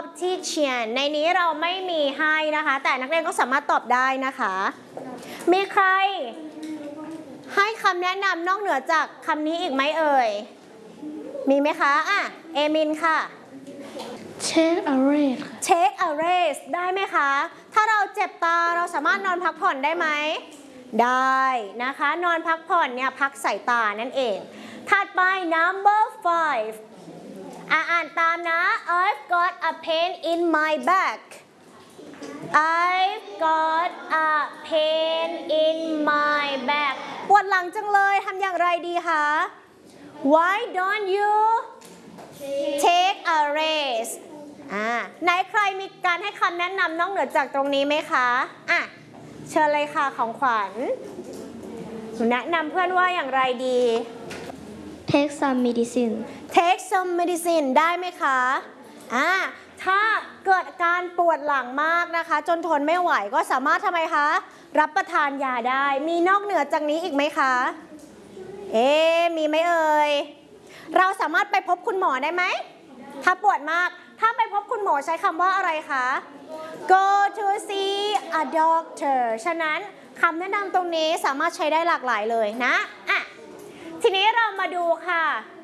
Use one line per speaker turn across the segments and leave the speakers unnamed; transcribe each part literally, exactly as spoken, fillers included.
optician ในนี้เราไม่มีให้นะคะแต่นักเรียนก็สามารถตอบได้นะคะมีใครให้คำแนะนำนอกเหนือจากคำนี้อีกไหมเอ่ยมีไหมคะอ่ะเอมินค่ะ
Take a rest
Take a rest ได้ไหมคะถ้าเราเจ็บตาเราสามารถนอนพักผ่อนได้ไหมได้นะคะนอนพักผ่อนเนี่ยพักสายตานั่นเองถัดไป number five อ่ะอ่านตามนะ I've got a pain in my back I've got a pain in my back ปวดหลังจังเลยทำอย่างไรดีคะ Why don't you take a rest อ่าไหนใครมีการให้คำแนะนำนอกเหนือจากตรงนี้ไหมคะอ่ะเชิญเลยค่ะของขวัญแนะนำเพื่อนว่าอย่างไรดี
Take some medicine
Take some medicine ได้ไหมคะอ่าถ้าเกิดการปวดหลังมากนะคะจนทนไม่ไหวก็สามารถทำไมคะรับประทานยาได้มีนอกเหนือจากนี้อีกไหมคะเอ๊มีไหมเอ่ยเราสามารถไปพบคุณหมอได้ไหมถ้าปวดมากถ้าไปพบคุณหมอใช้คำว่าอะไรคะ Go to see a doctor ฉะนั้นคำแนะนำตรงนี้สามารถใช้ได้หลากหลายเลยนะอ่ะทีนี้เรามาดูค่ะ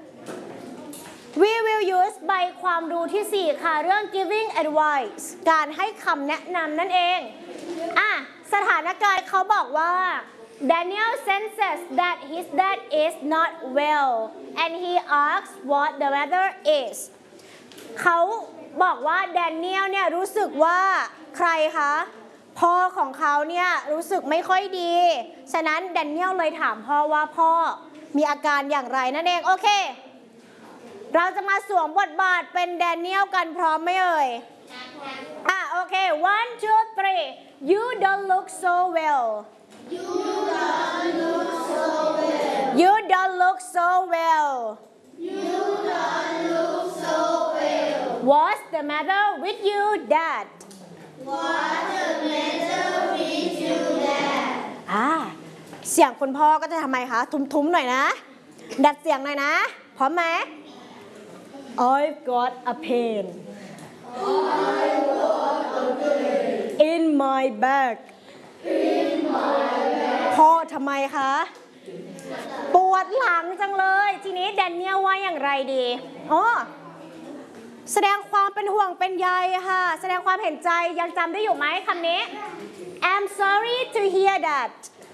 We will use ใบความรู้ที่สี่ค่ะเรื่อง giving advice การให้คำแนะนำนั่นเองอ่ะสถานการณ์เขาบอกว่า Daniel senses that his dad is not well and he asks what the matter is เขาบอกว่าแดเนียลเนี่ยรู้สึกว่าใครคะพ่อของเขาเนี่ยรู้สึกไม่ค่อยดีฉะนั้นแดเนียลเลยถามพ่อว่าพ่อมีอาการอย่างไรนั่นเองโอเคเราจะมาสวมบทบาทเป็นแดเนียลกันพร้อมไหมเอ่ยอ่ะโอเค one two three you don't look so well
You don't look so well.
you don't look so well
You don't look so well.
what's the matter with you dad
What's the matter with you, Dad?
อ่าเสียงคุณพ่อก็จะทำไมคะทุ้มๆหน่อยนะดัดเสียงหน่อยนะพร้อมไหม I've got a pain
I've got a pain
in my back
in my back.
พ่อทำไมคะปวดหลังจังเลยทีนี้แดเนียลว่าอย่างไรดีอ๋อแสดงความเป็นห่วงเป็นใยค่ะแสดงความเห็นใจยังจำได้อยู่ไหมคำนี้ I'm sorry to hear that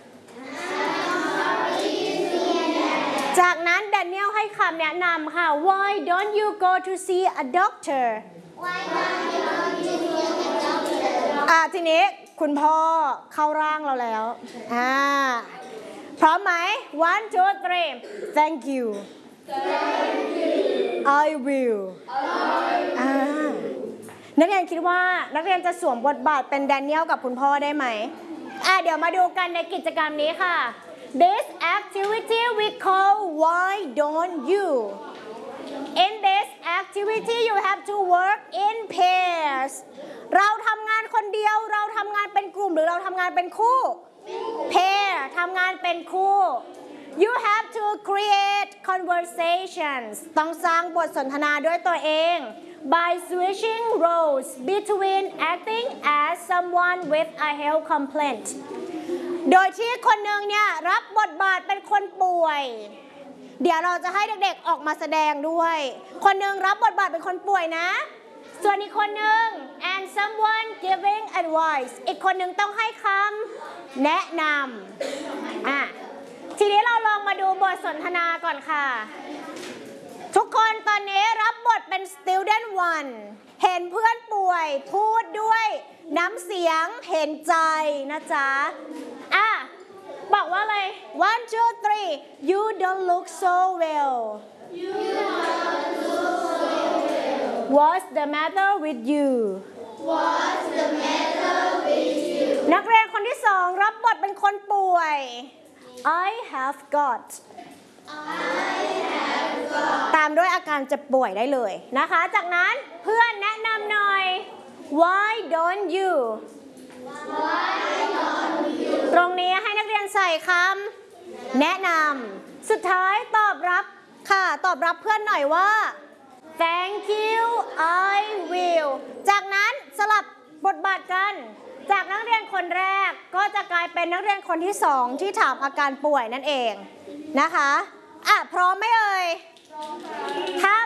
จากนั้นแดเนียลให้คำแนะนำค่ะ Why don't you go to see a doctor
Why don't you go to see a doctor?
อ่ะทีนี้คุณพ่อเข้าร่างเราแล้วอ่าพร้อมไหม one two three thank you
Thank you.
I will
I
อ่านักเรียนคิดว่านักเรียนจะสวมบทบาทเป็นแดเนียลกับคุณพ่อได้ไหมอ่ะเดี๋ยวมาดูกันในกิจกรรมนี้ค่ะ This activity we call why don't you In this activity you have to work in pairs เราทำงานคนเดียวเราทำงานเป็นกลุ่มหรือเราทำงานเป็นคู่ pair ทำงานเป็นคู่ You have to create conversations ต้องสร้างบทสนทนาด้วยตัวเอง by switching roles between acting as someone with a health complaint โดยที่คนหนึ่งเนี่ยรับบทบาทเป็นคนป่วยเดี๋ยวเราจะให้เด็กๆออกมาแสดงด้วยคนหนึ่งรับบทบาทเป็นคนป่วยนะส่วนอีกคนหนึ่ง and someone giving advice อีกคนหนึ่งต้องให้คำแนะนำอ่ะทีนี้เราลองมาดูบทสนทนาก่อนค่ะทุกคนตอนนี้รับบทเป็น student one เห็นเพื่อนป่วยพูดด้วยน้ำเสียงเห็นใจนะจ๊ะอ่ะบอกว่าเลย one two three you don't look so well
You don't look so well.
what's the matter with you
What's the matter with you?
นักเรียนคนที่สองรับบทเป็นคนป่วย I have got
I have got.
ตามด้วยอาการเจ็บป่วยได้เลยนะคะจากนั้นเพื่อนแนะนำหน่อย why don't you
Why don't you?
ตรงนี้ให้นักเรียนใส่คำแนะนำสุดท้ายตอบรับค่ะตอบรับเพื่อนหน่อยว่า thank you I will บาทกัน จากนักเรียนคนแรกก็จะกลายเป็นนักเรียนคนที่สองที่ถามอาการป่วยนั่นเองนะคะอ่ะพร้อมไหมเอ่ยถ้า